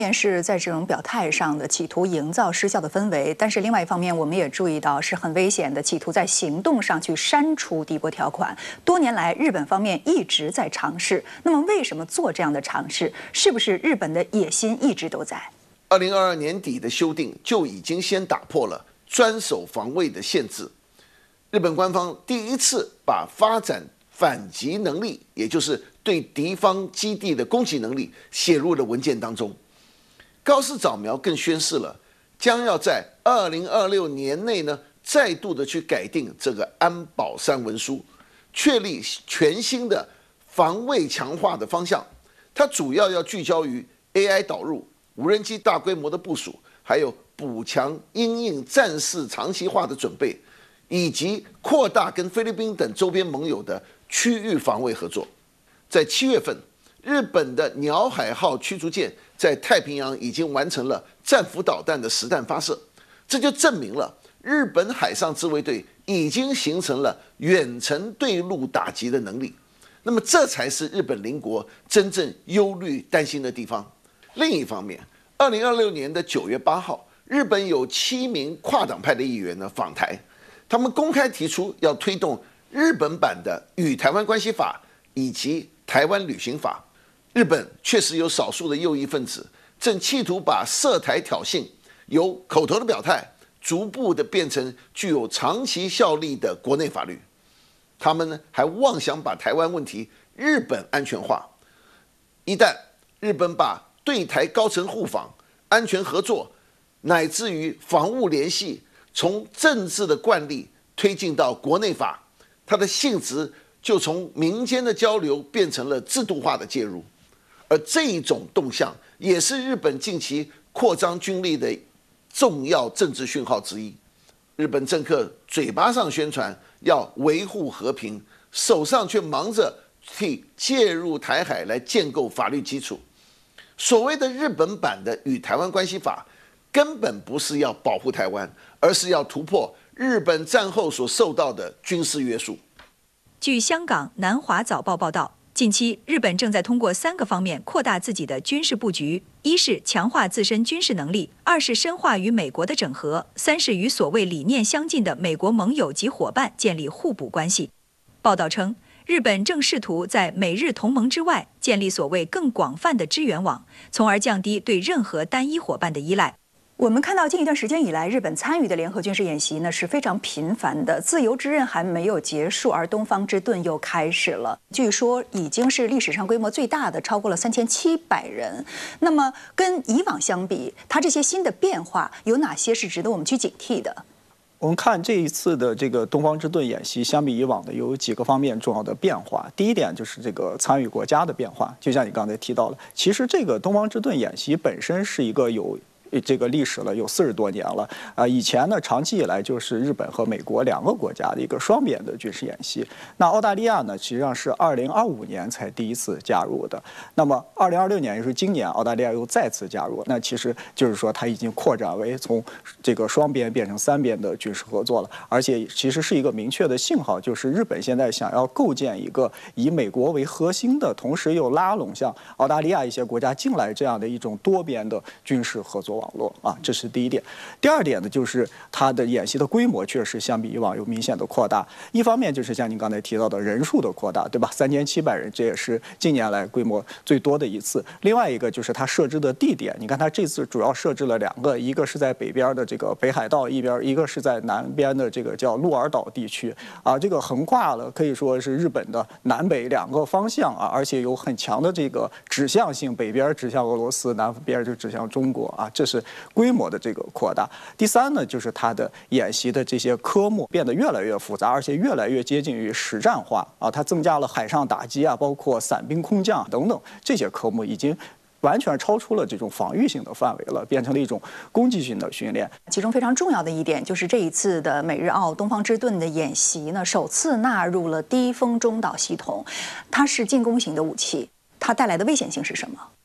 是在这种表态上的企图营造失效的氛围，但是另外一方面，我们也注意到是很危险的，企图在行动上去删除敌国条款。多年来，日本方面一直在尝试。那么，为什么做这样的尝试？是不是日本的野心一直都在 ？2022年底的修订就已经先打破了专守防卫的限制。日本官方第一次把发展反击能力，也就是对敌方基地的攻击能力，写入了文件当中。高市早苗更宣示了，将要在2026年内呢，再度的去改定这个安保3文书，确立全新的防卫强化的方向。它主要要聚焦于 AI 导入、无人机大规模的部署，还有补强因应战事长期化的准备，以及扩大跟菲律宾等周边盟友的区域防卫合作。在7月份，日本的鸟海号驱逐舰在太平洋已经完成了战斧导弹的实弹发射，这就证明了日本海上自卫队已经形成了远程对陆打击的能力。那么这才是日本邻国真正忧虑担心的地方。另一方面，2026年的9月8号，日本有7名跨党派的议员呢访台，他们公开提出要推动日本版的《与台湾关系法》以及《台湾旅行法》。日本确实有少数的右翼分子正企图把涉台挑衅由口头的表态，逐步的变成具有长期效力的国内法律。他们呢还妄想把台湾问题日本安全化。一旦日本把对台高层互访、安全合作，乃至于防务联系，从政治的惯例推进到国内法，它的性质就从民间的交流变成了制度化的介入。而这一种动向也是日本近期扩张军力的重要政治讯号之一。日本政客嘴巴上宣传要维护和平，手上却忙着替介入台海来建构法律基础。所谓的日本版的《与台湾关系法》根本不是要保护台湾，而是要突破日本战后所受到的军事约束。 据香港南华早报报道，近期，日本正在通过3个方面扩大自己的军事布局：一是强化自身军事能力，二是深化与美国的整合，三是与所谓理念相近的美国盟友及伙伴建立互补关系。报道称，日本正试图在美日同盟之外建立所谓更广泛的支援网，从而降低对任何单一伙伴的依赖。我们看到近一段时间以来，日本参与的联合军事演习呢是非常频繁的。自由之刃还没有结束，而东方之盾又开始了。据说已经是历史上规模最大的，超过了3700人。那么跟以往相比，它这些新的变化有哪些是值得我们去警惕的？ 我们看这一次的这个东方之盾演习，相比以往的有几个方面重要的变化。第一点就是这个参与国家的变化，就像你刚才提到了，其实这个东方之盾演习本身是一个有这个历史了，有40多年了以前呢，长期以来就是日本和美国2个国家的一个双边的军事演习。那澳大利亚呢，实际上是2025年才第一次加入的。那么2026年，也就是今年，澳大利亚又再次加入。那其实就是说，它已经扩展为从这个双边变成3边的军事合作了。而且其实是一个明确的信号，就是日本现在想要构建一个以美国为核心的，同时又拉拢像澳大利亚一些国家进来这样的一种多边的军事合作网络啊，这是第一点。第二点呢，就是它的演习的规模确实相比以往有明显的扩大。一方面就是像您刚才提到的人数的扩大，对吧？3700人，这也是近年来规模最多的一次。另外一个就是它设置的地点，你看它这次主要设置了2个，一个是在北边的这个北海道一边，一个是在南边的这个叫鹿儿岛地区啊，这个横跨了可以说是日本的南北2个方向啊，而且有很强的这个指向性，北边指向俄罗斯，南边就指向中国啊，这是规模的这个扩大。第三呢，就是它的演习的这些科目变得越来越复杂，而且越来越接近于实战化啊。它增加了海上打击啊，包括伞兵空降等等这些科目，已经完全超出了这种防御性的范围了，变成了一种攻击性的训练。 其中非常重要的一点就是这一次的美日澳东方之盾的演习呢，首次纳入了低风中导系统，它是进攻型的武器，它带来的危险性是什么？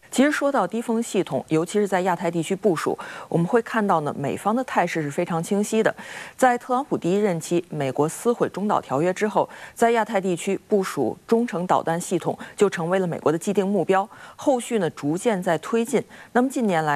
其实说到低风系统，尤其是在亚太地区部署，我们会看到呢，美方的态势是非常清晰的。在特朗普第一任期，美国撕毁中导条约之后，在亚太地区部署中程导弹系统就成为了美国的既定目标。后续呢，逐渐在推进。那么近年来，